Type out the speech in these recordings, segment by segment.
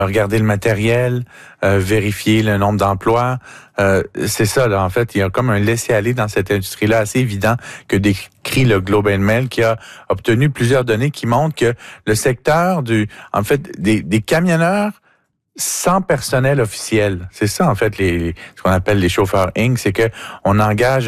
regarder le matériel, vérifier le nombre d'emplois. C'est ça, là, en fait. Il y a comme un laisser-aller dans cette industrie-là assez évident que décrit le Globe and Mail, qui a obtenu plusieurs données qui montrent que le secteur des camionneurs sans personnel officiel. C'est ça, en fait, ce qu'on appelle les chauffeurs Inc. C'est que on engage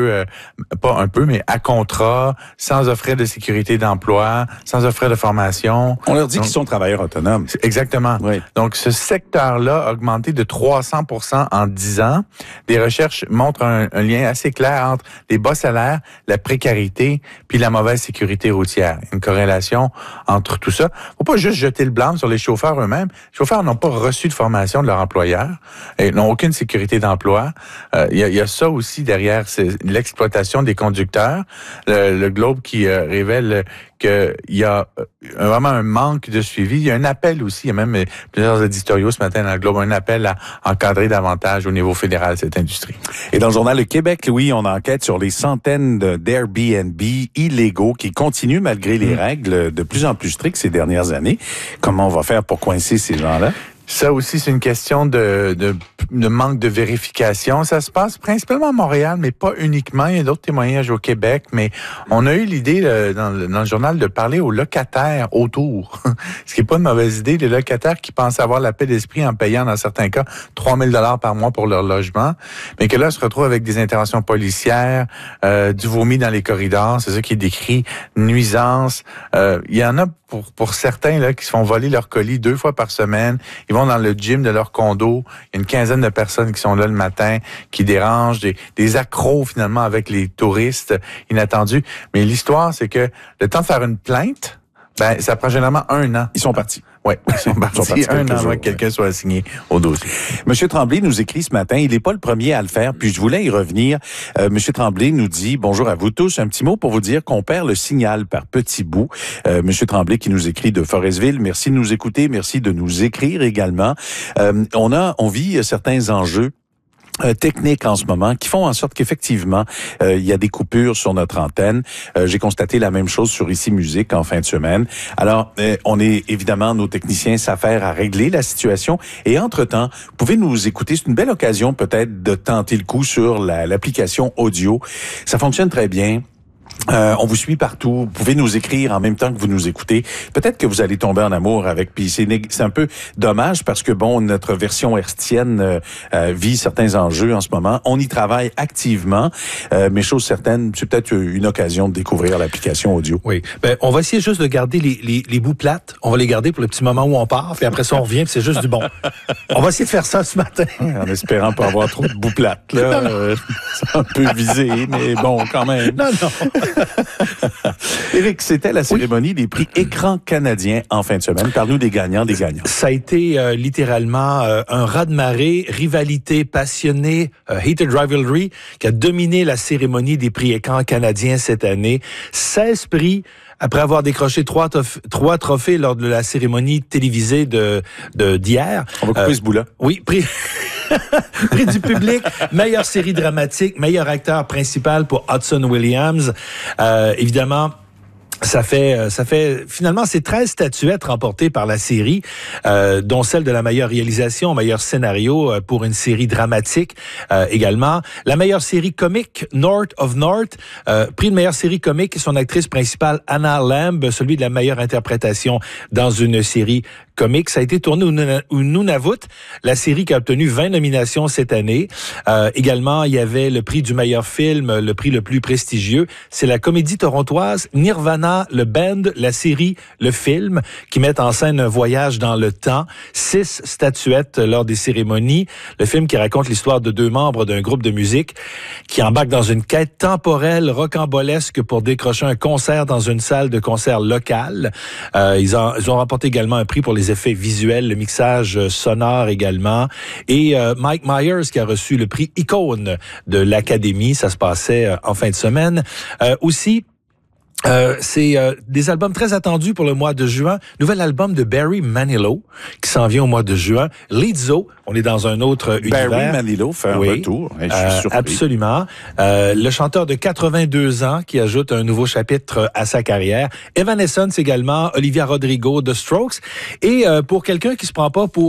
mais à contrat, sans offrir de sécurité d'emploi, sans offrir de formation. On leur dit qu'ils sont travailleurs autonomes. Exactement. Oui. Donc, ce secteur-là a augmenté de 300% en 10 ans. Des recherches montrent un lien assez clair entre les bas salaires, la précarité, puis la mauvaise sécurité routière. Une corrélation entre tout ça. Faut pas juste jeter le blâme sur les chauffeurs eux-mêmes. Les chauffeurs n'ont pas reçu de formation de leur employeur et n'ont aucune sécurité d'emploi. Il y a ça aussi derrière, c'est l'exploitation des conducteurs. Le Globe qui révèle qu'il y a vraiment un manque de suivi. Il y a un appel aussi, il y a même plusieurs éditoriaux ce matin dans le Globe, un appel à encadrer davantage au niveau fédéral cette industrie. Et dans le journal Le Québec, Louis, on enquête sur les centaines d'Airbnb illégaux qui continuent malgré les règles de plus en plus strictes ces dernières années. Comment on va faire pour coincer ces gens-là? Ça aussi, c'est une question de manque de vérification. Ça se passe principalement à Montréal, mais pas uniquement. Il y a d'autres témoignages au Québec, mais on a eu l'idée dans le journal de parler aux locataires autour. Ce qui n'est pas une mauvaise idée. Les locataires qui pensent avoir la paix d'esprit en payant, dans certains cas, 3 000 $ par mois pour leur logement, mais que là, se retrouvent avec des interventions policières, du vomi dans les corridors. C'est ça qui est décrit. Nuisance. Il y en a pour certains là qui se font voler leur colis 2 fois par semaine. Ils vont dans le gym de leur condo. Il y a une quinzaine de personnes qui sont là le matin, qui dérangent, des accros finalement avec les touristes inattendus. Mais l'histoire, c'est que le temps de faire une plainte, ça prend généralement 1 an. Ils sont partis. Oui, ils sont partis 1 an avant que quelqu'un soit assigné au dossier. Monsieur Tremblay nous écrit ce matin, il n'est pas le premier à le faire, puis je voulais y revenir. Monsieur Tremblay nous dit, bonjour à vous tous, un petit mot pour vous dire qu'on perd le signal par petits bouts. Monsieur Tremblay qui nous écrit de Forestville, merci de nous écouter, merci de nous écrire également. On vit certains enjeux techniques en ce moment qui font en sorte qu'effectivement il y a des coupures sur notre antenne. J'ai constaté la même chose sur Ici Musique en fin de semaine. Alors on est évidemment, nos techniciens s'affairent à régler la situation et entre-temps, vous pouvez nous écouter. C'est une belle occasion peut-être de tenter le coup sur l'application audio. Ça fonctionne très bien. On vous suit partout. Vous pouvez nous écrire en même temps que vous nous écoutez. Peut-être que vous allez tomber en amour avec. Puis c'est un peu dommage parce que notre version hertzienne vit certains enjeux en ce moment. On y travaille activement, mais chose certaine, c'est peut-être une occasion de découvrir l'application audio. Oui. On va essayer juste de garder les bouts plates. On va les garder pour le petit moment où on part. Puis après ça, on revient. Puis c'est juste du bon. On va essayer de faire ça ce matin. En espérant pas avoir trop de bouts plates. Là, c'est un peu visé, mais bon, quand même. Non. Éric, c'était la cérémonie des prix Écran canadiens en fin de semaine. Parle-nous des gagnants, Ça a été littéralement un raz-de-marée, rivalité passionnée, heated rivalry, qui a dominé la cérémonie des prix Écran canadiens cette année. 16 prix après avoir décroché 3 trophées lors de la cérémonie télévisée d'hier. On va couper ce bout-là. Oui, prix du public, meilleure série dramatique, meilleur acteur principal pour Hudson Williams. Évidemment, ça fait finalement c'est 13 statuettes remportées par la série, dont celle de la meilleure réalisation, meilleur scénario pour une série dramatique également. La meilleure série comique, North of North, prix de meilleure série comique, son actrice principale Anna Lamb, celui de la meilleure interprétation dans une série comique. Ça a été tourné au Nunavut, la série qui a obtenu 20 nominations cette année. Également, il y avait le prix du meilleur film, le prix le plus prestigieux. C'est la comédie torontoise Nirvana, le band, la série, le film, qui mettent en scène un voyage dans le temps. 6 statuettes lors des cérémonies. Le film qui raconte l'histoire de 2 membres d'un groupe de musique qui embarquent dans une quête temporelle rocambolesque pour décrocher un concert dans une salle de concert locale. Ils ont remporté également un prix pour les effets visuels, le mixage sonore également. Et Mike Myers qui a reçu le prix Icône de l'Académie. Ça se passait en fin de semaine. Aussi, c'est des albums très attendus pour le mois de juin. Nouvel album de Barry Manilow qui s'en vient au mois de juin. Lizzo, on est dans un autre univers. Barry Manilow fait un retour. Je suis surpris. Absolument. Le chanteur de 82 ans qui ajoute un nouveau chapitre à sa carrière. Evanescence également. Olivia Rodrigo, The Strokes. Et pour quelqu'un qui se prend pas pour